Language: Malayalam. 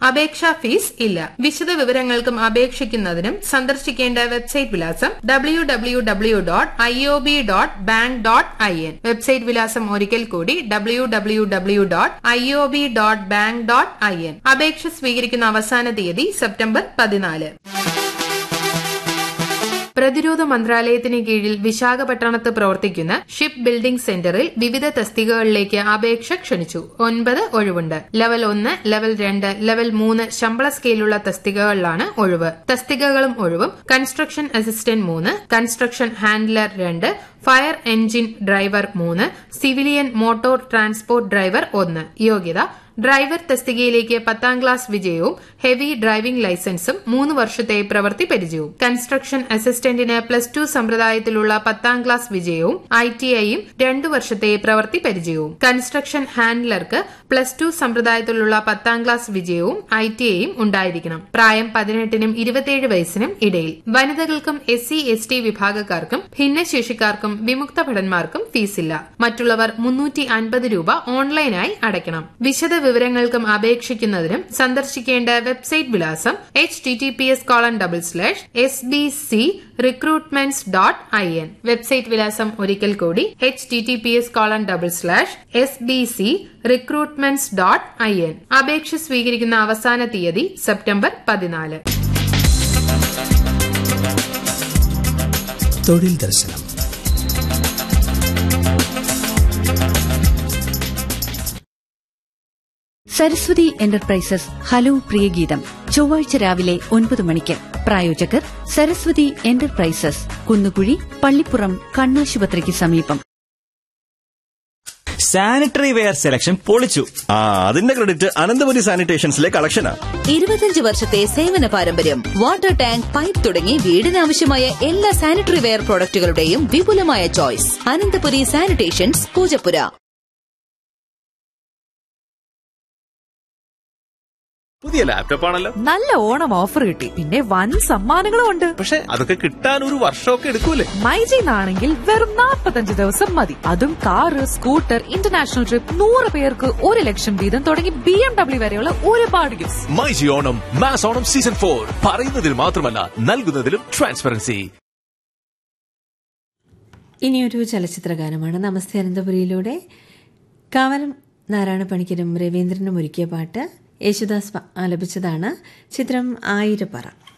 അപേക്ഷാ ഫീസ് ഇല്ല. വിശദ വിവരങ്ങൾക്കും അപേക്ഷിക്കുന്നതിനും സന്ദർശിക്കേണ്ട വെബ്സൈറ്റ് വിലാസം www.iob.bank.in. വെബ്സൈറ്റ് വിലാസം ഒരിക്കൽ കൂടി www.iob.bank.in. അപേക്ഷ സ്വീകരിക്കുന്ന അവസാന തീയതി സെപ്റ്റംബർ 14. പ്രതിരോധ മന്ത്രാലയത്തിന് കീഴിൽ വിശാഖപട്ടണത്ത് പ്രവർത്തിക്കുന്ന ഷിപ്പ് ബിൽഡിംഗ് സെന്ററിൽ വിവിധ തസ്തികകളിലേക്ക് അപേക്ഷ ക്ഷണിച്ചു. 9 ഒഴിവുണ്ട്. ലെവൽ 1, ലെവൽ 2, ലെവൽ 3 ശമ്പള സ്കെയിലുള്ള തസ്തികകളിലാണ് ഒഴിവ്. തസ്തികകളും ഒഴിവും: construction assistant 3, construction handler 2, fire engine driver 3, civilian motor transport driver 1. യോഗ്യത: ഡ്രൈവർ തസ്തികയിലേക്ക് 10ാം ക്ലാസ് വിജയവും ഹെവി ഡ്രൈവിംഗ് ലൈസൻസും 3 വർഷത്തെ പ്രവൃത്തി പരിചയവും. കൺസ്ട്രക്ഷൻ അസിസ്റ്റന്റിന് +2 സമ്പ്രദായത്തിലുള്ള 10ാം ക്ലാസ് വിജയവും ITIയും 2 വർഷത്തെ പ്രവൃത്തി പരിചയവും. കൺസ്ട്രക്ഷൻ ഹാൻഡ്ലർക്ക് +2 സമ്പ്രദായത്തിലുള്ള 10ാം ക്ലാസ് വിജയവും ITIയും ഉണ്ടായിരിക്കണം. പ്രായം 18നും 27 വയസ്സിനും ഇടയിൽ. വനിതകൾക്കും SC ST വിഭാഗക്കാർക്കും ഭിന്നശേഷിക്കാർക്കും വിമുക്ത ഭടന്മാർക്കും ഫീസില്ല. മറ്റുള്ളവർ 350 രൂപ ഓൺലൈനായി അടയ്ക്കണം. വിശദ വിവരങ്ങൾക്കും അപേക്ഷിക്കുന്നതിനും സന്ദർശിക്കേണ്ട വെബ്സൈറ്റ് വിലാസം https://sbcrecruitments.in. വെബ്സൈറ്റ് വിലാസം ഒരിക്കൽ കൂടി https://sbcrecruitments.in. അപേക്ഷ സ്വീകരിക്കുന്ന അവസാന തീയതി സെപ്റ്റംബർ 14. തൊഴിൽ ദർശനം. സരസ്വതി എന്റർപ്രൈസസ് ഹലോ പ്രിയഗീതം ചൊവ്വാഴ്ച രാവിലെ 9 മണിക്ക്. പ്രായോജകർ സരസ്വതി എന്റർപ്രൈസസ്, കുന്നുകുഴി, പള്ളിപ്പുറം, കണ്ണാശുപത്രിക്ക് സമീപം. സാനിറ്ററി വെയർ സെലക്ഷൻ പൊളിച്ചു. അതിന്റെ ക്രെഡിറ്റ് അനന്തപുരി സാനിറ്റേഷൻസിലെ കളക്ഷനാ. 25 വർഷത്തെ സേവന പാരമ്പര്യം. വാട്ടർ ടാങ്ക്, പൈപ്പ് തുടങ്ങി വീടിനാവശ്യമായ എല്ലാ സാനിറ്ററി വെയർ പ്രോഡക്റ്റുകളുടെയും വിപുലമായ ചോയ്സ്. അനന്തപുരി സാനിറ്റേഷൻസ്, പൂജപ്പുര. പുതിയ ലാപ്ടോപ്പ് ആണല്ലോ. നല്ല ഓണം ഓഫർ കിട്ടി. പിന്നെ വൻ സമ്മാനങ്ങളും ഉണ്ട്. പക്ഷെ അതൊക്കെ കിട്ടാൻ ഒരു വർഷമൊക്കെ എടുക്കൂലേ? മൈജിന്നാണെങ്കിൽ വെറും 45 ദിവസം മതി. അതും കാറ്, സ്കൂട്ടർ, ഇന്റർനാഷണൽ ട്രിപ്പ്, 100 പേർക്ക് 1 ലക്ഷം വീതം തുടങ്ങി BMW വരെയുള്ള ഒരുപാട് gifts. MyG Onam mass Onam season 4 പറയുന്നതിൽ മാത്രമല്ല നൽകുന്നതിലും ട്രാൻസ്പെറൻസി. ഇനിയൊരു ചലച്ചിത്ര ഗാനമാണ്. നമസ്തേ അനന്തപുരിയിലൂടെ കാവലം നാരായണ പണിക്കരും രവീന്ദ്രനും ഒരുക്കിയ പാട്ട് യേശുദാസ് ആലപിച്ചതാണ്. ചിത്രം ആയിരപ്പറ.